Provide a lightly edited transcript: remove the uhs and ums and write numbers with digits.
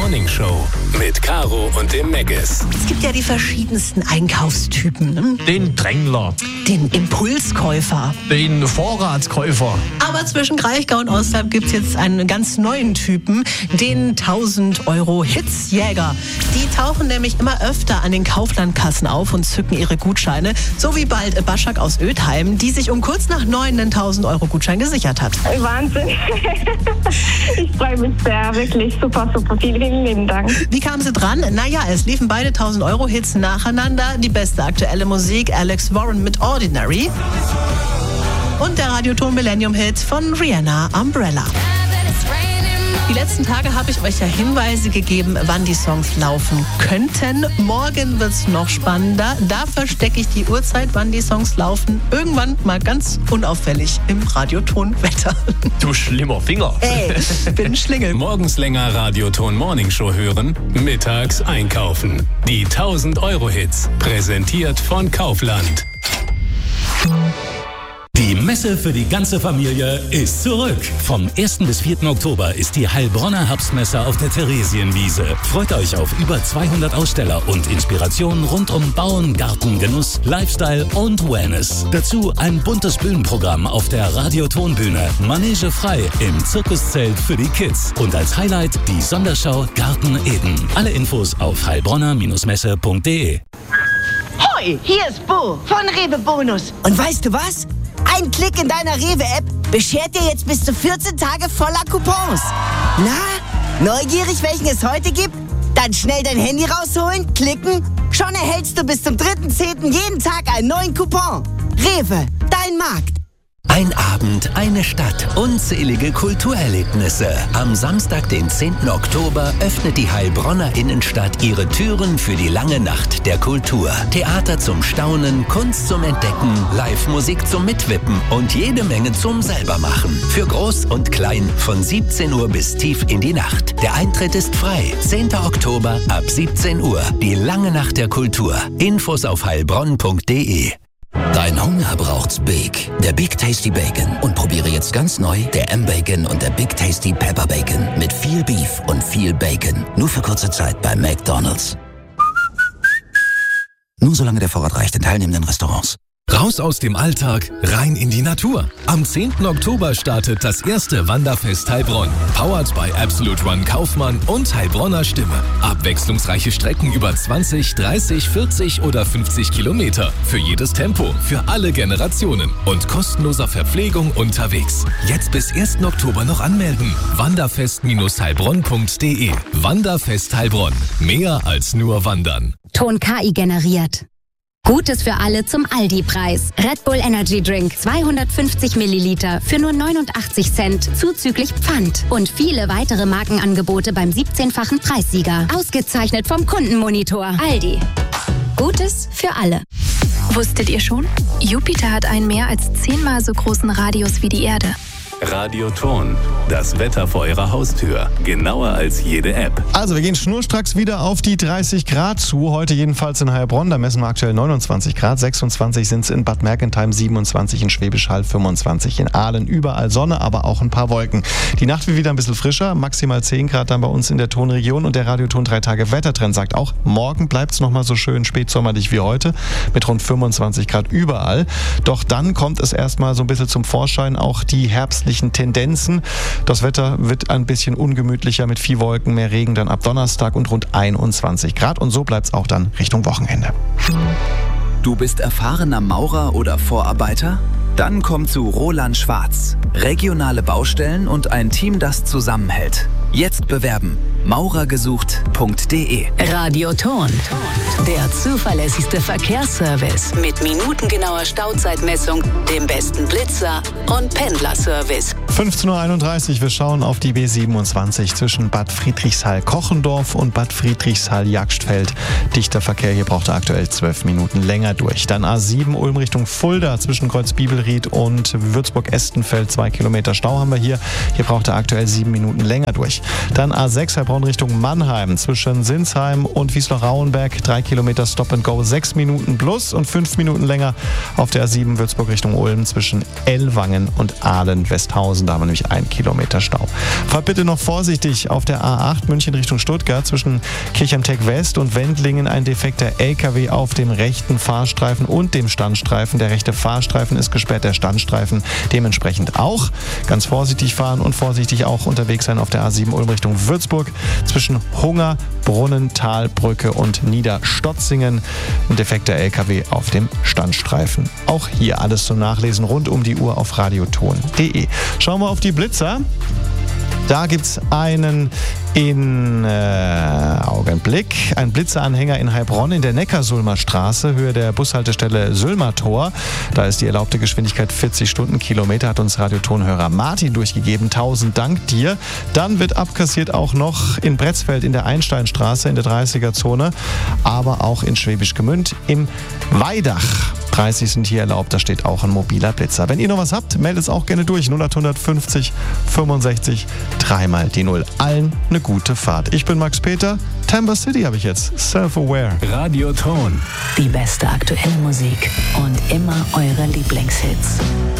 Morning Show mit Caro und dem Meggis. Es gibt ja die verschiedensten Einkaufstypen. Ne? Den Drängler, Den Impulskäufer. den Vorratskäufer. Aber zwischen Kraichgau und Ostrab gibt es jetzt einen ganz neuen Typen, den 1000 Euro Hitzjäger. Die tauchen nämlich immer öfter an den Kauflandkassen auf und zücken ihre Gutscheine. So wie bald Baschak aus Ötheim, die sich um kurz nach 9 einen 1000 Euro Gutschein gesichert hat. Wahnsinn. Ich freue mich sehr, wirklich super, super. Vielen lieben Dank. Wie kamen sie dran? Naja, es liefen beide 1000 Euro Hits nacheinander. Die beste aktuelle Musik, Alex Warren mit Ordinary. Und der Radioton Millennium Hit von Rihanna, Umbrella. Die letzten Tage habe ich euch ja Hinweise gegeben, wann die Songs laufen könnten. Morgen wird es noch spannender. Da verstecke ich die Uhrzeit, wann die Songs laufen. Irgendwann mal ganz unauffällig im Radiotonwetter. Du schlimmer Finger. Ey, ich bin ein Schlingel. Morgens länger Radioton Morning Show hören, mittags einkaufen. Die 1000 Euro Hits, präsentiert von Kaufland. Die Messe für die ganze Familie ist zurück. Vom 1. bis 4. Oktober ist die Heilbronner Herbstmesse auf der Theresienwiese. Freut euch auf über 200 Aussteller und Inspirationen rund um Bauen, Garten, Genuss, Lifestyle und Wellness. Dazu ein buntes Bühnenprogramm auf der Radiotonbühne. Manege frei im Zirkuszelt für die Kids. Und als Highlight die Sonderschau Garten Eden. Alle Infos auf heilbronner-messe.de. Hoi, hier ist Bo von Rewe Bonus. Und weißt du was? Ein Klick in deiner Rewe-App beschert dir jetzt bis zu 14 Tage voller Coupons. Na, neugierig, welchen es heute gibt? Dann schnell dein Handy rausholen, klicken. Schon erhältst du bis zum 3.10. jeden Tag einen neuen Coupon. Rewe, dein Markt. Ein Abend, eine Stadt, unzählige Kulturerlebnisse. Am Samstag, den 10. Oktober, öffnet die Heilbronner Innenstadt ihre Türen für die lange Nacht der Kultur. Theater zum Staunen, Kunst zum Entdecken, Live-Musik zum Mitwippen und jede Menge zum Selbermachen. Für Groß und Klein von 17 Uhr bis tief in die Nacht. Der Eintritt ist frei. 10. Oktober ab 17 Uhr. Die lange Nacht der Kultur. Infos auf heilbronn.de. Dein Hunger braucht's Big. Der Big Tasty Bacon. Und probiere jetzt ganz neu der M-Bacon und der Big Tasty Pepper Bacon. Mit viel Beef und viel Bacon. Nur für kurze Zeit bei McDonald's. Nur solange der Vorrat reicht in teilnehmenden Restaurants. Raus aus dem Alltag, rein in die Natur. Am 10. Oktober startet das erste Wanderfest Heilbronn. Powered by Absolute Run Kaufmann und Heilbronner Stimme. Abwechslungsreiche Strecken über 20, 30, 40 oder 50 Kilometer. Für jedes Tempo, für alle Generationen. Und kostenloser Verpflegung unterwegs. Jetzt bis 1. Oktober noch anmelden. Wanderfest-heilbronn.de. Wanderfest Heilbronn. Mehr als nur wandern. Ton KI generiert. Gutes für alle zum Aldi-Preis. Red Bull Energy Drink 250 Milliliter für nur 89 Cent zuzüglich Pfand. Und viele weitere Markenangebote beim 17-fachen Preissieger. Ausgezeichnet vom Kundenmonitor. Aldi. Gutes für alle. Wusstet ihr schon? Jupiter hat einen mehr als 10-mal so großen Radius wie die Erde. Radioton, das Wetter vor eurer Haustür. Genauer als jede App. Also wir gehen schnurstracks wieder auf die 30 Grad zu. Heute jedenfalls in Heilbronn, da messen wir aktuell 29 Grad. 26 sind es in Bad Mergentheim, 27 in Schwäbisch Hall, 25 in Aalen. Überall Sonne, aber auch ein paar Wolken. Die Nacht wird wieder ein bisschen frischer, maximal 10 Grad dann bei uns in der Tonregion. Und der Radioton 3 Tage Wettertrend sagt auch, morgen bleibt es nochmal so schön spätsommerlich wie heute mit rund 25 Grad überall. Doch dann kommt es erstmal so ein bisschen zum Vorschein, auch die herbstlichen Tendenzen. Das Wetter wird ein bisschen ungemütlicher mit viel Wolken, mehr Regen dann ab Donnerstag und rund 21 Grad. Und so bleibt es auch dann Richtung Wochenende. Du bist erfahrener Maurer oder Vorarbeiter? Dann komm zu Roland Schwarz. Regionale Baustellen und ein Team, das zusammenhält. Jetzt bewerben. maurergesucht.de. Radioton. Der zuverlässigste Verkehrsservice mit minutengenauer Stauzeitmessung, dem besten Blitzer und Pendlerservice. 15.31 Uhr, wir schauen auf die B27 zwischen Bad Friedrichshall-Kochendorf und Bad Friedrichshall-Jagstfeld. Dichter Verkehr, hier braucht er aktuell 12 Minuten länger durch. Dann A7 Ulm Richtung Fulda zwischen Kreuzbibelried und Würzburg-Estenfeld, 2 Kilometer Stau haben wir hier. Hier braucht er aktuell 7 Minuten länger durch. Dann A6 Heilbronn A9 Richtung Mannheim zwischen Sinsheim und Wiesloch-Rauenberg 3 Kilometer Stop and Go, 6 Minuten plus und 5 Minuten länger auf der A7 Würzburg Richtung Ulm zwischen Ellwangen und Ahlen-Westhausen. Da haben wir nämlich 1 Kilometer Stau. Fahrt bitte noch vorsichtig auf der A8 München Richtung Stuttgart zwischen Kirchheim-Tech West und Wendlingen ein defekter LKW auf dem rechten Fahrstreifen und dem Standstreifen. Der rechte Fahrstreifen ist gesperrt, der Standstreifen dementsprechend auch. Ganz vorsichtig fahren und vorsichtig auch unterwegs sein auf der A7 Ulm Richtung Würzburg zwischen Hunger, Brunnen, Talbrücke und Niederstotzingen. Ein defekter LKW auf dem Standstreifen. Auch hier alles zum Nachlesen rund um die Uhr auf radioton.de. Schauen wir auf die Blitzer. Da gibt es einen Augenblick. Ein Blitzeranhänger in Heilbronn in der Neckarsulmer Straße, Höhe der Bushaltestelle Sülmer Tor. Da ist die erlaubte Geschwindigkeit 40 Stundenkilometer, hat uns Radiotonhörer Martin durchgegeben. 1000 Dank dir. Dann wird abkassiert auch noch in Bretzfeld in der Einsteinstraße in der 30er-Zone, aber auch in Schwäbisch Gmünd im Weidach. 30 sind hier erlaubt, da steht auch ein mobiler Blitzer. Wenn ihr noch was habt, meldet es auch gerne durch. 0850 65 3 die 0. Allen eine gute Fahrt. Ich bin Max Peter. Tampa City habe ich jetzt. Self-Aware. Radioton. Die beste aktuelle Musik und immer eure Lieblingshits.